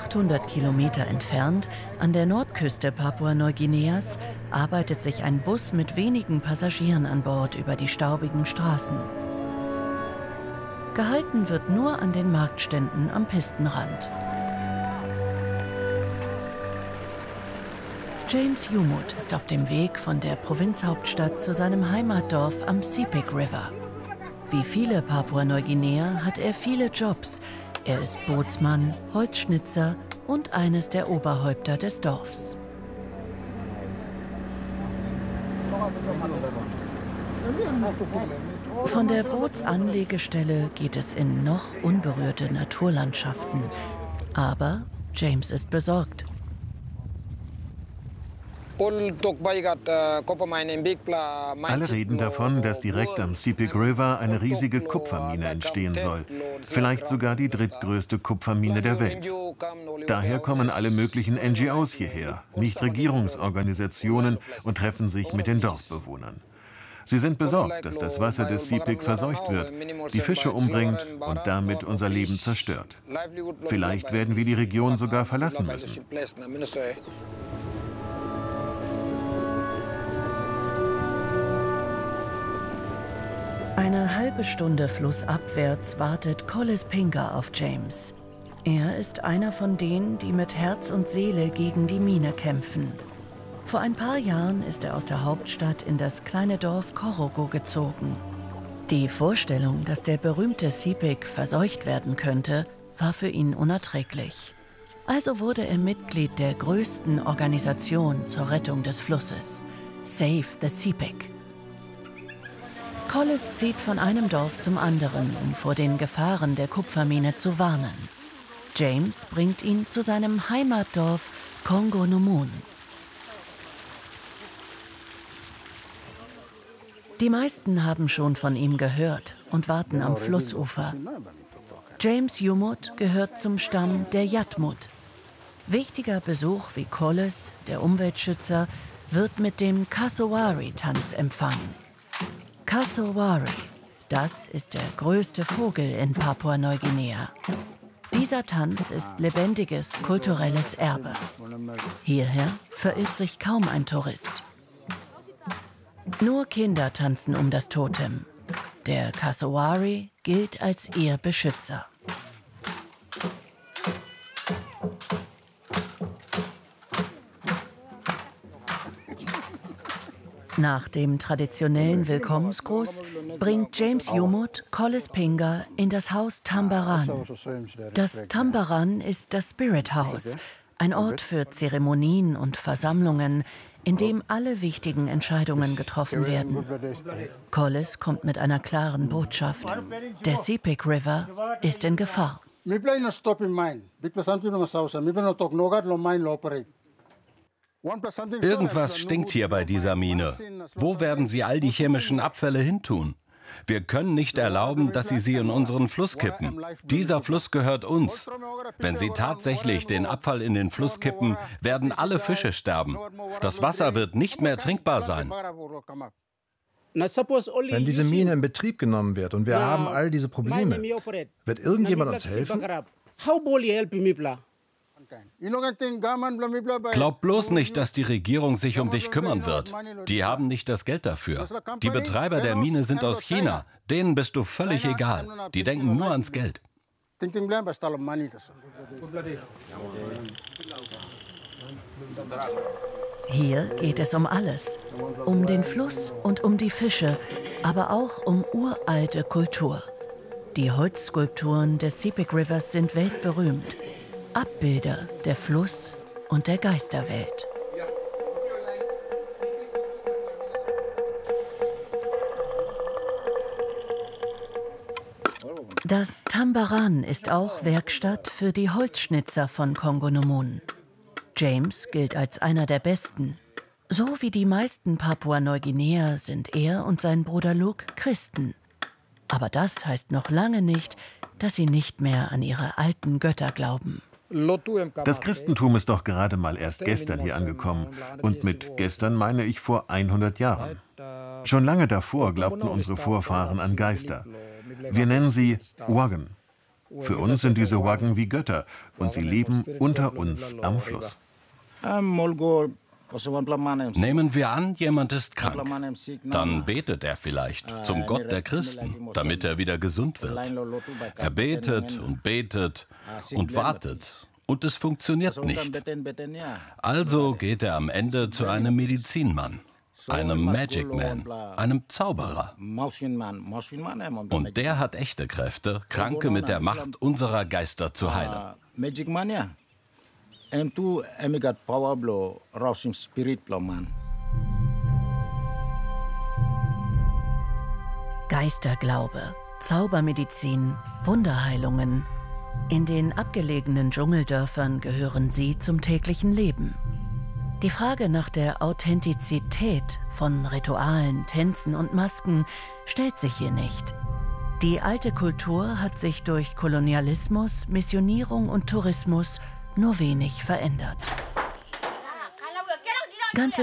800 Kilometer entfernt, an der Nordküste Papua-Neuguineas, arbeitet sich ein Bus mit wenigen Passagieren an Bord über die staubigen Straßen. Gehalten wird nur an den Marktständen am Pistenrand. James Yumut ist auf dem Weg von der Provinzhauptstadt zu seinem Heimatdorf am Sepik River. Wie viele Papua-Neuguineer hat er viele Jobs. Er ist Bootsmann, Holzschnitzer und eines der Oberhäupter des Dorfs. Von der Bootsanlegestelle geht es in noch unberührte Naturlandschaften. Aber James ist besorgt. Alle reden davon, dass direkt am Sepik River eine riesige Kupfermine entstehen soll. Vielleicht sogar die drittgrößte Kupfermine der Welt. Daher kommen alle möglichen NGOs hierher, Nichtregierungsorganisationen, und treffen sich mit den Dorfbewohnern. Sie sind besorgt, dass das Wasser des Sepik verseucht wird, die Fische umbringt und damit unser Leben zerstört. Vielleicht werden wir die Region sogar verlassen müssen. Eine halbe Stunde flussabwärts wartet Collis Pinga auf James. Er ist einer von denen, die mit Herz und Seele gegen die Mine kämpfen. Vor ein paar Jahren ist er aus der Hauptstadt in das kleine Dorf Korogo gezogen. Die Vorstellung, dass der berühmte Sepik verseucht werden könnte, war für ihn unerträglich. Also wurde er Mitglied der größten Organisation zur Rettung des Flusses, Save the Sepik. Collis zieht von einem Dorf zum anderen, um vor den Gefahren der Kupfermine zu warnen. James bringt ihn zu seinem Heimatdorf Kongo-Nomun. Die meisten haben schon von ihm gehört und warten am Flussufer. James Yumut gehört zum Stamm der Yatmut. Wichtiger Besuch wie Collis, der Umweltschützer, wird mit dem Kasowari-Tanz empfangen. Kasowari, das ist der größte Vogel in Papua-Neuguinea. Dieser Tanz ist lebendiges kulturelles Erbe. Hierher verirrt sich kaum ein Tourist. Nur Kinder tanzen um das Totem. Der Kasowari gilt als ihr Beschützer. Nach dem traditionellen Willkommensgruß bringt James Yumut Collis Pinga in das Haus Tambaran. Das Tambaran ist das Spirit House, ein Ort für Zeremonien und Versammlungen, in dem alle wichtigen Entscheidungen getroffen werden. Collis kommt mit einer klaren Botschaft. Der Sepik River ist in Gefahr. Irgendwas stinkt hier bei dieser Mine. Wo werden sie all die chemischen Abfälle hintun? Wir können nicht erlauben, dass sie in unseren Fluss kippen. Dieser Fluss gehört uns. Wenn sie tatsächlich den Abfall in den Fluss kippen, werden alle Fische sterben. Das Wasser wird nicht mehr trinkbar sein. Wenn diese Mine in Betrieb genommen wird und wir haben all diese Probleme, wird irgendjemand uns helfen? Glaub bloß nicht, dass die Regierung sich um dich kümmern wird. Die haben nicht das Geld dafür. Die Betreiber der Mine sind aus China. Denen bist du völlig egal. Die denken nur ans Geld. Hier geht es um alles. Um den Fluss und um die Fische, aber auch um uralte Kultur. Die Holzskulpturen des Sepik Rivers sind weltberühmt. Abbilder der Fluss- und der Geisterwelt. Das Tambaran ist auch Werkstatt für die Holzschnitzer von Kongo-Nomun. James gilt als einer der Besten. So wie die meisten Papua-Neuguineer sind er und sein Bruder Luke Christen. Aber das heißt noch lange nicht, dass sie nicht mehr an ihre alten Götter glauben. Das Christentum ist doch gerade mal erst gestern hier angekommen. Und mit gestern meine ich vor 100 Jahren. Schon lange davor glaubten unsere Vorfahren an Geister. Wir nennen sie Wagen. Für uns sind diese Waggen wie Götter und sie leben unter uns am Fluss. Nehmen wir an, jemand ist krank. Dann betet er vielleicht zum Gott der Christen, damit er wieder gesund wird. Er betet und wartet. Und es funktioniert nicht. Also geht er am Ende zu einem Medizinmann, einem Magic Man, einem Zauberer. Und der hat echte Kräfte, Kranke mit der Macht unserer Geister zu heilen. Geisterglaube, Zaubermedizin, Wunderheilungen. In den abgelegenen Dschungeldörfern gehören sie zum täglichen Leben. Die Frage nach der Authentizität von Ritualen, Tänzen und Masken stellt sich hier nicht. Die alte Kultur hat sich durch Kolonialismus, Missionierung und Tourismus nur wenig verändert. Ganze